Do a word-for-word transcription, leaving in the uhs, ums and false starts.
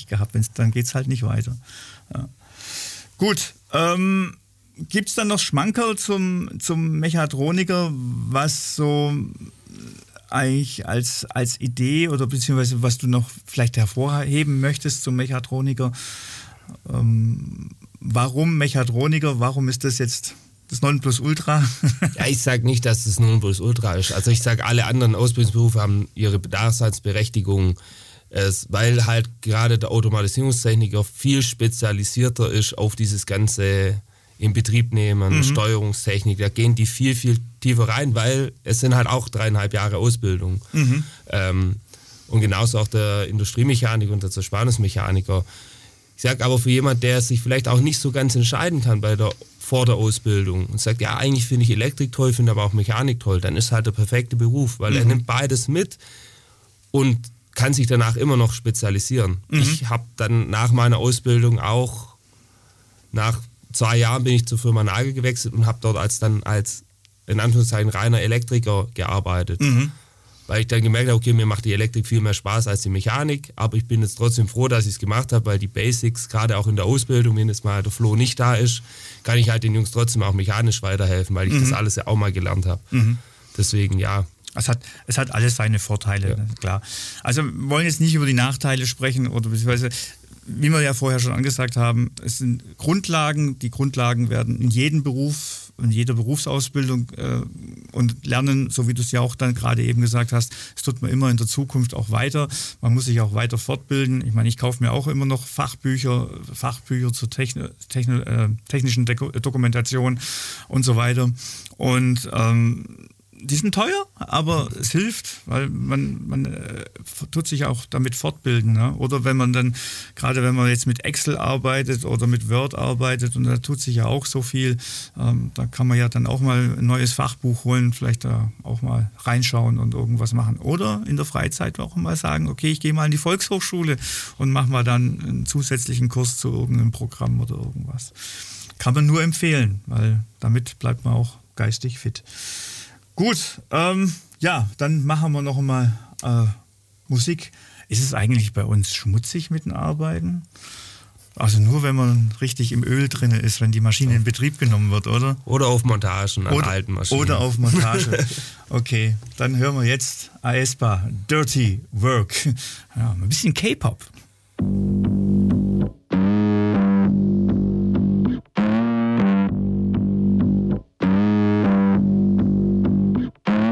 gehabt. Wenn's, dann geht es halt nicht weiter. Ja. Gut, ähm, gibt es dann noch Schmankerl zum, zum Mechatroniker, was so eigentlich als, als Idee oder beziehungsweise was du noch vielleicht hervorheben möchtest zum Mechatroniker? Ähm, warum Mechatroniker? Warum ist das jetzt das Nonplusultra? Ja, ich sage nicht, dass das Nonplusultra ist. Also ich sage, alle anderen Ausbildungsberufe haben ihre Daseinsberechtigung, es, weil halt gerade der Automatisierungstechniker viel spezialisierter ist auf dieses ganze Inbetriebnehmen, mhm. Steuerungstechnik. Da gehen die viel, viel tiefer rein, weil es sind halt auch dreieinhalb Jahre Ausbildung. Mhm. Ähm, und genauso auch der Industriemechaniker und der Zerspannungsmechaniker. Ich sage aber für jemanden, der sich vielleicht auch nicht so ganz entscheiden kann bei der, vor der Ausbildung und sagt, ja, eigentlich finde ich Elektrik toll, finde aber auch Mechanik toll, dann ist halt der perfekte Beruf, weil mhm. er nimmt beides mit und kann sich danach immer noch spezialisieren. Mhm. Ich habe dann nach meiner Ausbildung auch, nach zwei Jahren bin ich zur Firma Nagel gewechselt und habe dort als dann als, in Anführungszeichen, reiner Elektriker gearbeitet. Mhm. Weil ich dann gemerkt habe, okay, mir macht die Elektrik viel mehr Spaß als die Mechanik, aber ich bin jetzt trotzdem froh, dass ich es gemacht habe, weil die Basics, gerade auch in der Ausbildung, wenn jetzt mal der Flo nicht da ist, kann ich halt den Jungs trotzdem auch mechanisch weiterhelfen, weil ich mhm. das alles ja auch mal gelernt habe. Mhm. Deswegen, ja. Es hat, es hat alles seine Vorteile, ja. Klar. Also wir wollen jetzt nicht über die Nachteile sprechen oder beziehungsweise, wie wir ja vorher schon angesagt haben, es sind Grundlagen, die Grundlagen werden in jedem Beruf, in jeder Berufsausbildung äh, und lernen, so wie du es ja auch dann gerade eben gesagt hast, das tut man immer in der Zukunft auch weiter. Man muss sich auch weiter fortbilden. Ich meine, ich kaufe mir auch immer noch Fachbücher, Fachbücher zur Techni- Techni- äh, technischen Deko- Dokumentation und so weiter. Und ähm, die sind teuer, aber es hilft, weil man, man äh, tut sich auch damit fortbilden. Ne? Oder wenn man dann, gerade wenn man jetzt mit Excel arbeitet oder mit Word arbeitet und da tut sich ja auch so viel, ähm, da kann man ja dann auch mal ein neues Fachbuch holen, vielleicht da auch mal reinschauen und irgendwas machen. Oder in der Freizeit auch mal sagen, okay, ich gehe mal in die Volkshochschule und mache mal dann einen zusätzlichen Kurs zu irgendeinem Programm oder irgendwas. Kann man nur empfehlen, weil damit bleibt man auch geistig fit. Gut, ähm, ja, dann machen wir noch mal äh, Musik. Ist es eigentlich bei uns schmutzig mit dem Arbeiten? Also nur, wenn man richtig im Öl drin ist, wenn die Maschine in Betrieb genommen wird, oder? Oder auf Montagen an oder, alten Maschinen. Oder auf Montage. Okay, dann hören wir jetzt aespa, Dirty Work. Ja, ein bisschen K-Pop.